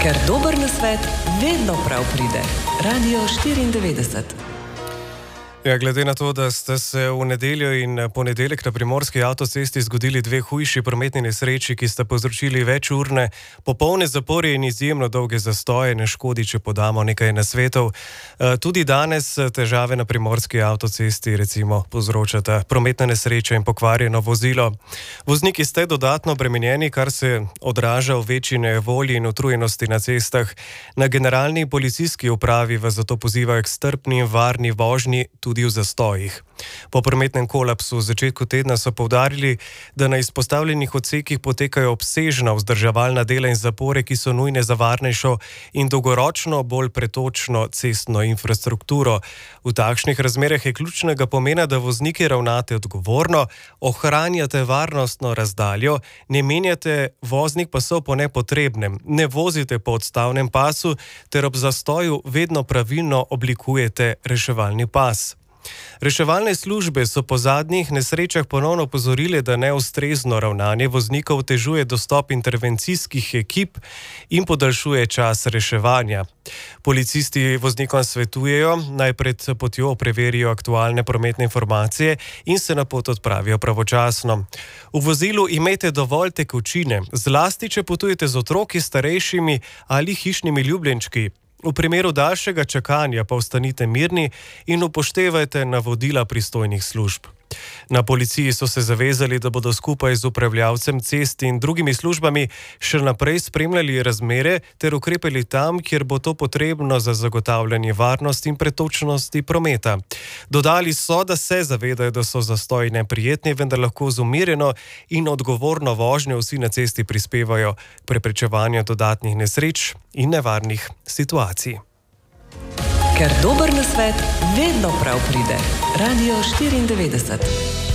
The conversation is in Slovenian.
Ker dober nasvet vedno prav pride. Radio 94. Ja, glede na to, da ste se v nedeljo in ponedeljek na primorski avtocesti zgodili dve hujši prometni nesreči, ki sta povzročili večurne, popolne zapore in izjemno dolge zastoje, ne škodi, če podamo nekaj nasvetov. Tudi danes težave na primorski avtocesti recimo povzročata prometna nesreča in pokvarjeno vozilo. Vozniki ste dodatno obremenjeni, kar se odraža v večji nejevolji in utrujenosti na cestah. Na generalni policijski upravi vas zato pozivajo k strpni in varni vožnji, tudi v zastojih. Po prometnem kolapsu v začetku tedna so poudarili, da na izpostavljenih odsekih potekajo obsežna vzdrževalna dela in zapore, ki so nujne za varnejšo in dolgoročno bolj pretočno cestno infrastrukturo. V takšnih razmerah je ključnega pomena, da vozniki ravnate odgovorno, ohranjate varnostno razdaljo, ne menjate voznih pasov po nepotrebnem, ne vozite po odstavnem pasu ter ob zastoju vedno pravilno oblikujete reševalni pas. Reševalne službe so po zadnjih nesrečah ponovno opozorile, da neustrezno ravnanje voznikov otežuje dostop intervencijskih ekip in podaljšuje čas reševanja. Policisti voznikom svetujejo, naj pred potjo preverijo aktualne prometne informacije in se na pot odpravijo pravočasno. V vozilu imejte dovolj tekočine, zlasti če potujete z otroki, starejšimi ali hišnimi ljubljenčki. V primeru daljšega čakanja pa ostanite mirni in upoštevajte navodila pristojnih služb. Na policiji so se zavezali, da bodo skupaj z upravljavcem cest in drugimi službami še naprej spremljali razmere ter ukrepali tam, kjer bo to potrebno za zagotavljanje varnosti in pretočnosti prometa. Dodali so, da se zavedajo, da so zastoji neprijetni, vendar lahko z umirjeno in odgovorno vožnjo vsi na cesti prispevajo k preprečevanju dodatnih nesreč in nevarnih situacij. Ker dober nasvet vedno prav pride. Radio 94.